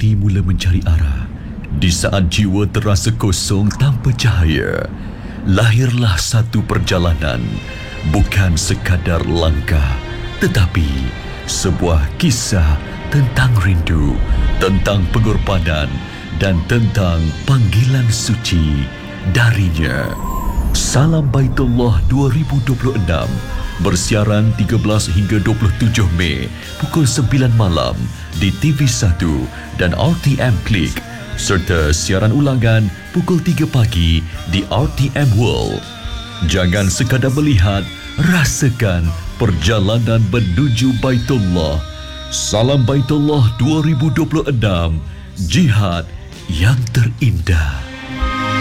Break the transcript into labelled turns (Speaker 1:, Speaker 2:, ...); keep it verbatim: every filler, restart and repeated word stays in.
Speaker 1: hati mula mencari arah, di saat jiwa terasa kosong tanpa cahaya, lahirlah satu perjalanan, bukan sekadar langkah, tetapi sebuah kisah tentang rindu, tentang pengorbanan dan tentang panggilan suci darinya. Salam Baitullah dua ribu dua puluh enam bersiaran tiga belas hingga dua puluh tujuh Mei pukul sembilan malam di T V satu dan R T M Klik, serta siaran ulangan pukul tiga pagi di R T M World. Jangan sekadar melihat, rasakan perjalanan menuju Baitullah. Salam Baitullah dua ribu dua puluh enam, jihad yang terindah.